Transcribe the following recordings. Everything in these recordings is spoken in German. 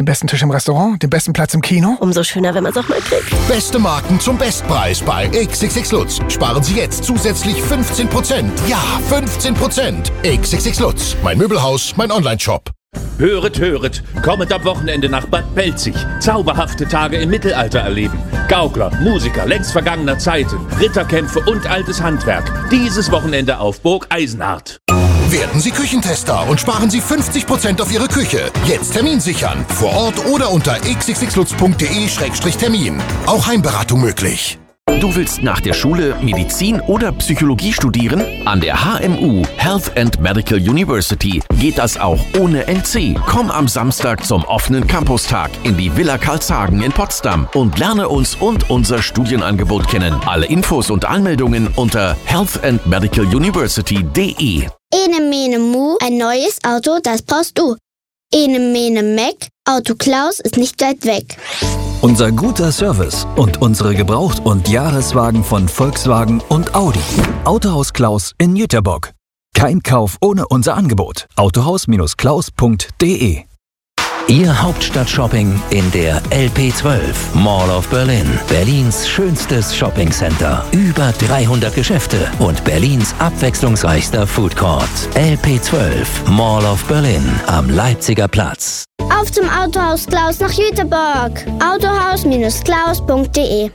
besten Tisch im Restaurant, den besten Platz im Kino. Umso schöner, wenn man es auch mal kriegt. Beste Marken zum Bestpreis bei XXX Lutz. Sparen Sie jetzt zusätzlich 15%. Ja, 15%. XXX Lutz. Mein Möbelhaus, mein Onlineshop. Höret, höret, kommet am Wochenende nach Bad Belzig. Zauberhafte Tage im Mittelalter erleben. Gaukler, Musiker längst vergangener Zeiten, Ritterkämpfe und altes Handwerk. Dieses Wochenende auf Burg Eisenhardt. Werden Sie Küchentester und sparen Sie 50% auf Ihre Küche. Jetzt Termin sichern. Vor Ort oder unter xxxlutz.de/termin. Auch Heimberatung möglich. Du willst nach der Schule Medizin oder Psychologie studieren? An der HMU, Health and Medical University, geht das auch ohne NC. Komm am Samstag zum offenen Campustag in die Villa Karlshagen in Potsdam und lerne uns und unser Studienangebot kennen. Alle Infos und Anmeldungen unter healthandmedicaluniversity.de. Ene Mene Mu, ein neues Auto, das brauchst du. Ene Mene Meck, Auto Klaus ist nicht weit weg. Unser guter Service und unsere Gebraucht- und Jahreswagen von Volkswagen und Audi. Autohaus Klaus in Jüterbock. Kein Kauf ohne unser Angebot. Autohaus-klaus.de. Ihr Hauptstadt-Shopping in der LP12 Mall of Berlin. Berlins schönstes Shoppingcenter. Über 300 Geschäfte und Berlins abwechslungsreichster Foodcourt. LP12 Mall of Berlin am Leipziger Platz. Auf zum Autohaus Klaus nach Jüterbock. Autohaus-klaus.de.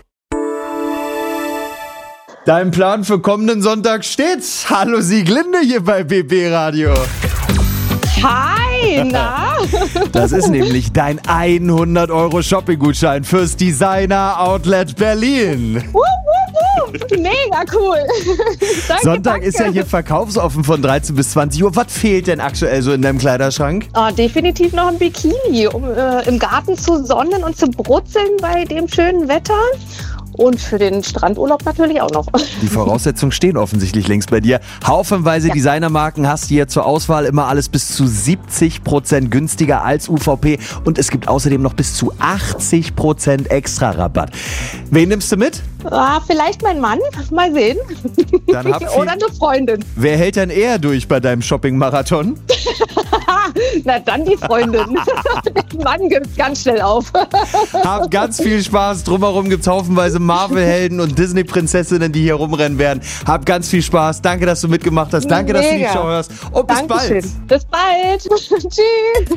Dein Plan für kommenden Sonntag steht. Hallo Sieglinde hier bei BB Radio. Hi, na? Das ist nämlich dein 100€ Shopping-Gutschein fürs Designer Outlet Berlin. Mega cool. Danke, Sonntag ist ja hier verkaufsoffen von 13 bis 20 Uhr. Was fehlt denn aktuell so in deinem Kleiderschrank? Definitiv noch ein Bikini, um im Garten zu sonnen und zu brutzeln bei dem schönen Wetter. Und für den Strandurlaub natürlich auch noch. Die Voraussetzungen stehen offensichtlich längst bei dir. Haufenweise Designermarken hast du hier zur Auswahl. Immer alles bis zu 70% günstiger als UVP. Und es gibt außerdem noch bis zu 80% extra Rabatt. Wen nimmst du mit? Vielleicht mein Mann. Mal sehen. Dann oder eine Freundin. Wer hält denn eher durch bei deinem Shopping-Marathon? Na dann die Freundin. Den Mann gibt's ganz schnell auf. Hab ganz viel Spaß. Drumherum gibt's haufenweise Marvel-Helden und Disney-Prinzessinnen, die hier rumrennen werden. Hab ganz viel Spaß. Danke, dass du mitgemacht hast. Danke, dass du die Show hörst. Und bis bald. Bis bald. Tschüss.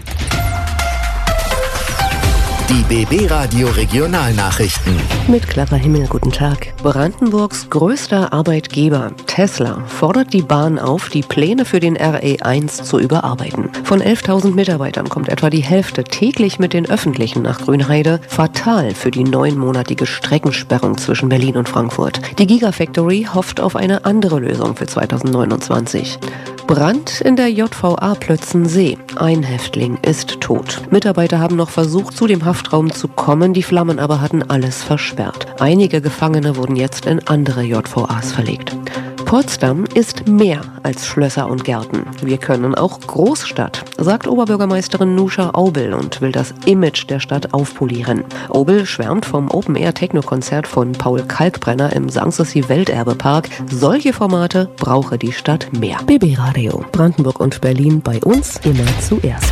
Die BB Radio Regionalnachrichten. Mit klarer Himmel, guten Tag. Brandenburgs größter Arbeitgeber, Tesla, fordert die Bahn auf, die Pläne für den RE1 zu überarbeiten. Von 11.000 Mitarbeitern kommt etwa die Hälfte täglich mit den Öffentlichen nach Grünheide. Fatal für die 9-monatige Streckensperrung zwischen Berlin und Frankfurt. Die Gigafactory hofft auf eine andere Lösung für 2029. Brand in der JVA Plötzensee. Ein Häftling ist tot. Mitarbeiter haben noch versucht, zu dem Haftraum zu kommen, die Flammen aber hatten alles versperrt. Einige Gefangene wurden jetzt in andere JVAs verlegt. Potsdam ist mehr als Schlösser und Gärten. Wir können auch Großstadt, sagt Oberbürgermeisterin Nusha Aubel und will das Image der Stadt aufpolieren. Aubel schwärmt vom Open-Air-Techno-Konzert von Paul Kalkbrenner im Sanssouci Welterbepark. Solche Formate brauche die Stadt mehr. BB Radio, Brandenburg und Berlin, bei uns immer zuerst.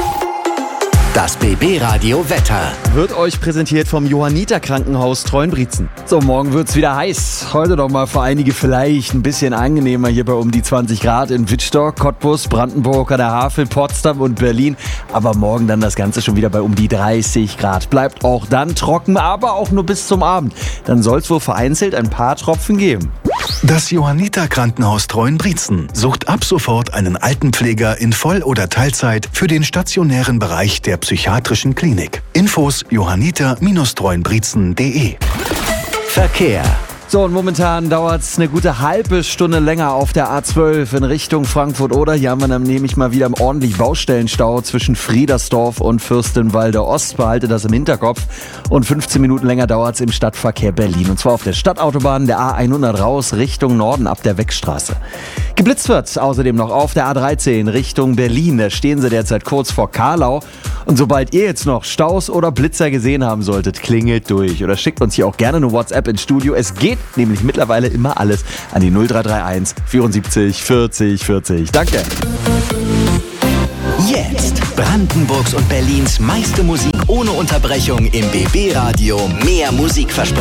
Das BB Radio Wetter wird euch präsentiert vom Johanniter Krankenhaus Treuenbrietzen. So, morgen wird's wieder heiß. Heute doch mal für einige vielleicht ein bisschen angenehmer hier bei um die 20 Grad in Wittstock, Cottbus, Brandenburg an der Havel, Potsdam und Berlin. Aber morgen dann das Ganze schon wieder bei um die 30 Grad. Bleibt auch dann trocken, aber auch nur bis zum Abend. Dann soll's wohl vereinzelt ein paar Tropfen geben. Das Johanniter Krankenhaus Treuenbrietzen sucht ab sofort einen Altenpfleger in Voll- oder Teilzeit für den stationären Bereich der psychiatrischen Klinik. Infos johanniter-treuenbrietzen.de. Verkehr. So, und momentan dauert es eine gute halbe Stunde länger auf der A12 in Richtung Frankfurt-Oder. Hier haben wir dann nämlich mal wieder ordentlich Baustellenstau zwischen Friedersdorf und Fürstenwalde Ost. Behalte das im Hinterkopf. Und 15 Minuten länger dauert es im Stadtverkehr Berlin. Und zwar auf der Stadtautobahn der A100 raus Richtung Norden ab der Weckstraße. Geblitzt wird außerdem noch auf der A13 Richtung Berlin. Da stehen sie derzeit kurz vor Karlau. Und sobald ihr jetzt noch Staus oder Blitzer gesehen haben solltet, klingelt durch oder schickt uns hier auch gerne eine WhatsApp ins Studio. Es geht nämlich mittlerweile immer alles an die 0331 74 40 40. Danke. Jetzt Brandenburgs und Berlins meiste Musik ohne Unterbrechung im BB Radio. Mehr Musikversprechen.